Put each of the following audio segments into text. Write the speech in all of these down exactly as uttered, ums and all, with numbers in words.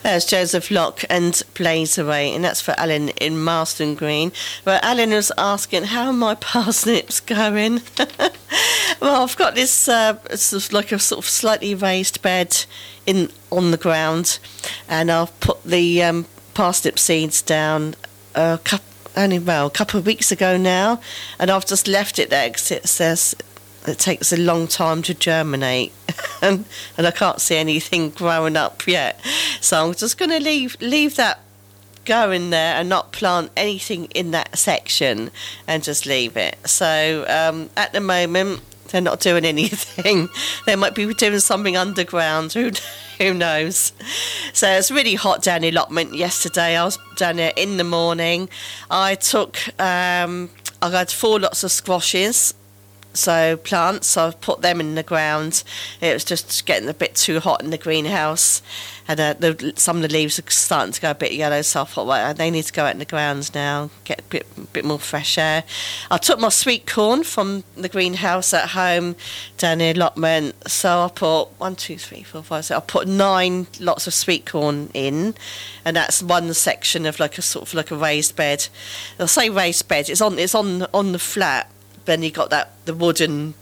There's Joseph Locke and Blaze Away, and that's for Alan in Marston Green. But Alan was asking, how are my parsnips going? Well, I've got this uh, sort of like a sort of slightly raised bed in on the ground, and I've put the um, parsnip seeds down a couple, only well a couple of weeks ago now, and I've just left it there because it says it takes a long time to germinate, and, and I can't see anything growing up yet. So I'm just going to leave leave that going there and not plant anything in that section and just leave it. So um, at the moment, they're not doing anything. They might be doing something underground. Who who knows? So it's really hot down in allotment yesterday. I was down there in the morning. I took, um, I had four lots of squashes. So plants, so I've put them in the ground. It was just getting a bit too hot in the greenhouse, and uh, the, some of the leaves are starting to go a bit yellow, so I thought, well, they need to go out in the ground now, get a bit, bit more fresh air. I took my sweet corn from the greenhouse at home down near allotment, so I put one, two, three, four, five, six, I put nine lots of sweet corn in, and that's one section of like a sort of like a raised bed. I'll say raised bed, it's on, it's on, on the flat. Then you got that the wooden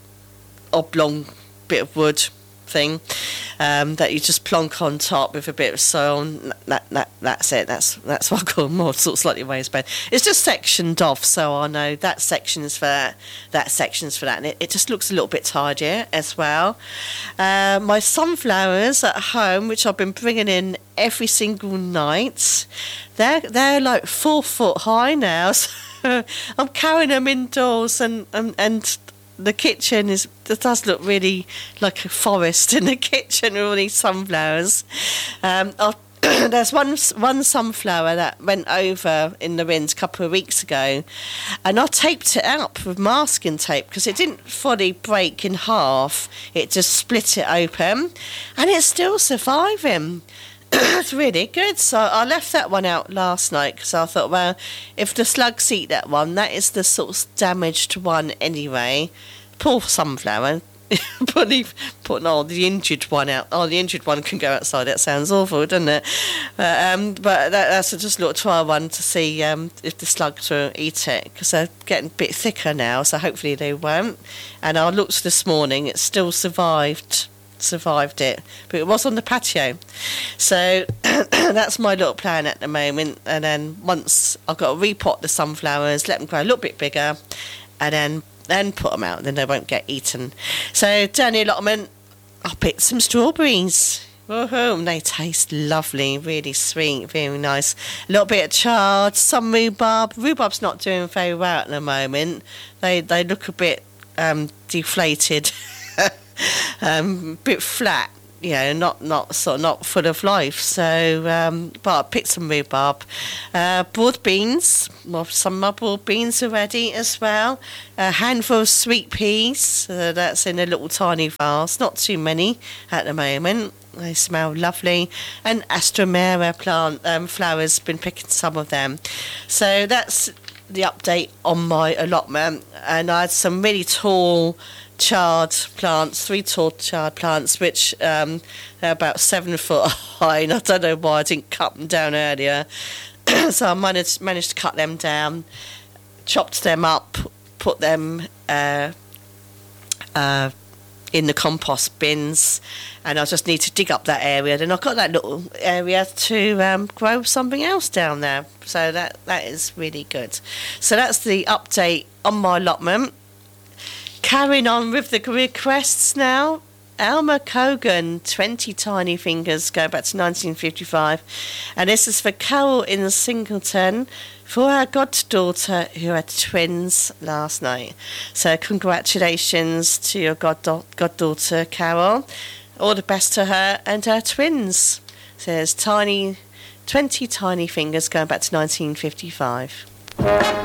oblong bit of wood thing um, that you just plonk on top with a bit of soil. And that, that that's it. That's that's what I call more sort of slightly raised bed. It's just sectioned off, so I know that section's for that, that section's for that, and it, it just looks a little bit tidier as well. Uh, my sunflowers at home, which I've been bringing in every single night, they're they're like four foot high now. So I'm carrying them indoors, and, and and the kitchen is it does look really like a forest in the kitchen with all these sunflowers. Um, there's one one sunflower that went over in the wind a couple of weeks ago, and I taped it up with masking tape because it didn't fully break in half. It just split it open, and it's still surviving. It's really good. So I left that one out last night because I thought, well, if the slugs eat that one, that is the sort of damaged one anyway. Poor sunflower. put, put no, the injured one out. Oh, the injured one can go outside. That sounds awful, doesn't it? But, um, but that, that's just a little trial one to see um, if the slugs will eat it, because they're getting a bit thicker now, so hopefully they won't. And I looked this morning, it still survived. survived it, but it was on the patio. So that's my little plan at the moment, and then once I've got to repot the sunflowers, let them grow a little bit bigger, and then then put them out, then they won't get eaten. So down the allotment, I picked some strawberries. Woohoo, they taste lovely, really sweet, very nice. A little bit of chard, some rhubarb. Rhubarb's not doing very well at the moment. They they look a bit um, deflated. Um, bit flat, you know, not not sort of not full of life. So, um, but I picked some rhubarb, uh, broad beans. Well, some of my broad beans are ready as well. A handful of sweet peas. Uh, that's in a little tiny vase. Not too many at the moment. They smell lovely. And Astromera plant um, flowers. Been picking some of them. So that's the update on my allotment. And I had some really tall chard plants, three tall chard plants, which um, they're about seven foot high, and I don't know why I didn't cut them down earlier. So I managed, managed to cut them down, chopped them up, put them uh, uh, in the compost bins, and I just need to dig up that area. Then I've got that little area to um, grow something else down there. So that that is really good. So that's the update on my allotment. Carrying on with the requests now. Alma Cogan, twenty Tiny Fingers, go back to nineteen fifty-five. And this is for Carol in Singleton, for our goddaughter who had twins last night. So congratulations to your god- goddaughter, Carol. All the best to her and her twins. Says tiny, twenty Tiny Fingers, going back to nineteen fifty-five.